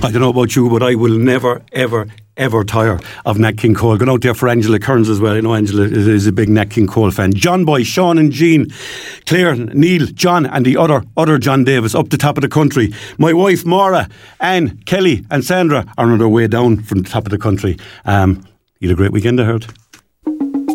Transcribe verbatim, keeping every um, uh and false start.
I don't know about you, but I will never, ever, ever tire of Nat King Cole. Going out there for Angela Kearns as well. I know Angela is, is a big Nat King Cole fan. John Boy, Sean and Jean, Claire, Neil, John and the other other John Davis up the top of the country. My wife Maura, Anne, Kelly and Sandra are on their way down from the top of the country. Um, you had a great weekend, I heard.